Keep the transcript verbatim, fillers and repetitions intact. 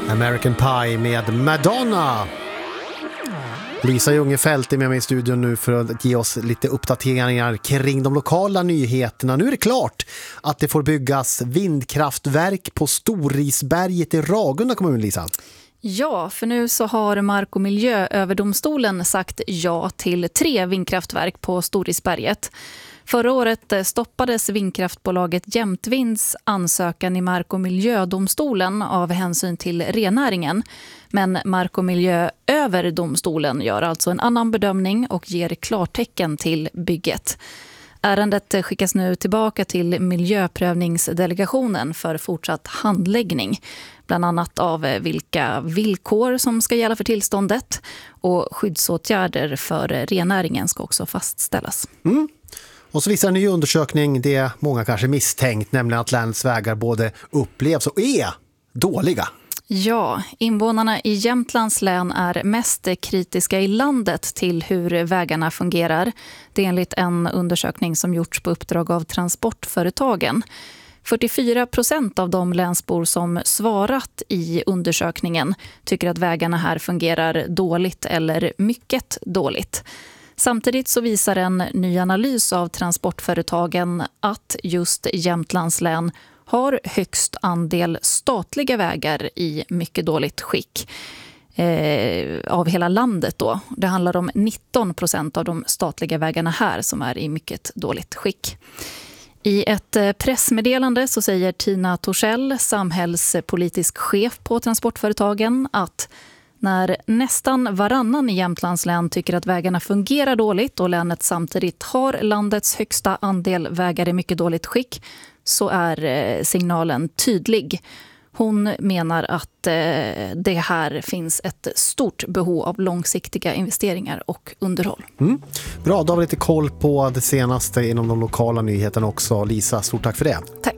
American Pie med Madonna. Lisa Ljungefelt är med mig i studion nu för att ge oss lite uppdateringar kring de lokala nyheterna. Nu är det klart att det får byggas vindkraftverk på Storisberget i Ragunda kommun, Lisa. Ja, för nu så har Mark- och miljööverdomstolen sagt ja till tre vindkraftverk på Storisberget. Förra året stoppades vindkraftbolaget Jämtvinds ansökan i Mark- och miljödomstolen av hänsyn till rennäringen. Men Mark- och miljööverdomstolen gör alltså en annan bedömning och ger klartecken till bygget. Ärendet skickas nu tillbaka till miljöprövningsdelegationen för fortsatt handläggning. Bland annat av vilka villkor som ska gälla för tillståndet, och skyddsåtgärder för rennäringen ska också fastställas. Mm. Och så visar en ny undersökning det många kanske misstänkt, nämligen att länets vägar både upplevs och är dåliga. Ja, invånarna i Jämtlands län är mest kritiska i landet till hur vägarna fungerar. Det är enligt en undersökning som gjorts på uppdrag av transportföretagen. fyrtiofyra procent av de länsbor som svarat i undersökningen tycker att vägarna här fungerar dåligt eller mycket dåligt. Samtidigt så visar en ny analys av transportföretagen att just Jämtlands län har högst andel statliga vägar i mycket dåligt skick eh, av hela landet då. Det handlar om nitton procent av de statliga vägarna här som är i mycket dåligt skick. I ett pressmeddelande så säger Tina Torssell, samhällspolitisk chef på transportföretagen, att när nästan varannan i Jämtlands län tycker att vägarna fungerar dåligt och länet samtidigt har landets högsta andel vägar i mycket dåligt skick, så är signalen tydlig. Hon menar att det här finns ett stort behov av långsiktiga investeringar och underhåll. Mm. Bra, då har vi lite koll på det senaste inom de lokala nyheterna också. Lisa, stort tack för det. Tack.